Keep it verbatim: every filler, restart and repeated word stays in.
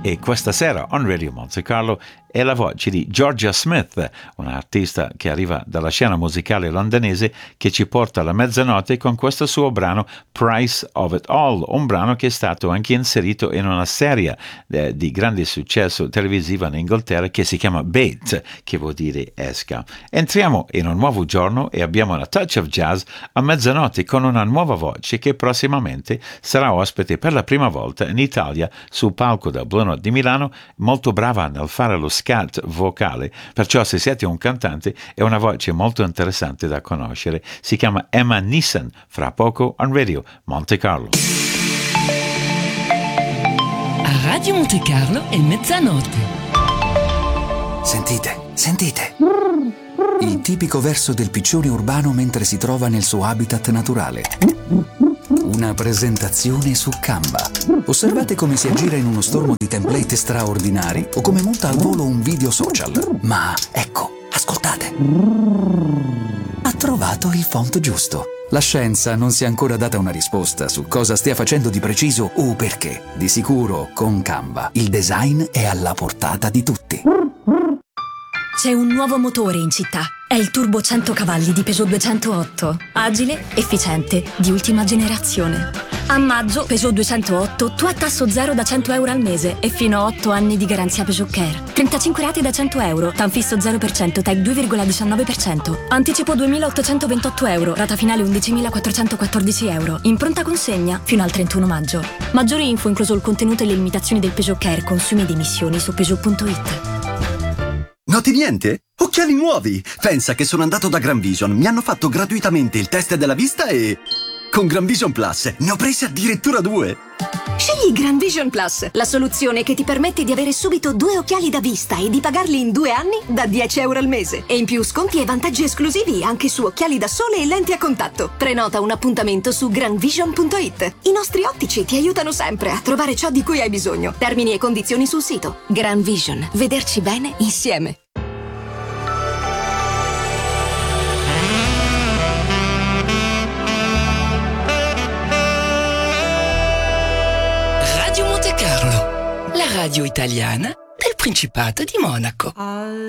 E questa sera on Radio Monte Carlo è la voce di Georgia Smith, un'artista che arriva dalla scena musicale londinese, che ci porta alla mezzanotte con questo suo brano Price of It All, un brano che è stato anche inserito in una serie eh, di grande successo televisiva in Inghilterra che si chiama Bait, che vuol dire esca. Entriamo in un nuovo giorno e abbiamo una touch of jazz a mezzanotte con una nuova voce che prossimamente sarà ospite per la prima volta in Italia sul palco del Blue Note di Milano, molto brava nel fare lo scat vocale, perciò se siete un cantante è una voce molto interessante da conoscere. Si chiama Emma Neeson, fra poco on Radio Monte Carlo. A Radio Monte Carlo è mezzanotte. Sentite, sentite. Il tipico verso del piccione urbano mentre si trova nel suo habitat naturale. Una presentazione su Canva. Osservate come si aggira in uno stormo di template straordinari o come monta al volo un video social. Ma ecco, ascoltate. Ha trovato il font giusto. La scienza non si è ancora data una risposta su cosa stia facendo di preciso o perché. Di sicuro, con Canva, il design è alla portata di tutti. C'è un nuovo motore in città. È il turbo cento cavalli di Peugeot duecentootto. Agile, efficiente, di ultima generazione. A maggio Peugeot duecentootto tu a tasso zero da cento euro al mese e fino a otto anni di garanzia Peugeot Care. trentacinque rate da cento euro, Tanfisso zero per cento, T E C due virgola diciannove per cento. Anticipo duemilaottocentoventotto euro, rata finale undicimilaquattrocentoquattordici euro. In pronta consegna fino al trentuno maggio. Maggiori info incluso il contenuto e le limitazioni del Peugeot Care, consumi ed emissioni su Peugeot punto it. Noti niente? Occhiali nuovi! Pensa che sono andato da Gran Vision, mi hanno fatto gratuitamente il test della vista e... con Gran Vision Plus ne ho presi addirittura due! Scegli Gran Vision Plus, la soluzione che ti permette di avere subito due occhiali da vista e di pagarli in due anni da dieci euro al mese. E in più sconti e vantaggi esclusivi anche su occhiali da sole e lenti a contatto. Prenota un appuntamento su gran vision punto it. I nostri ottici ti aiutano sempre a trovare ciò di cui hai bisogno. Termini e condizioni sul sito. Gran Vision, vederci bene insieme. Radio Monte Carlo, la radio italiana del Principato di Monaco.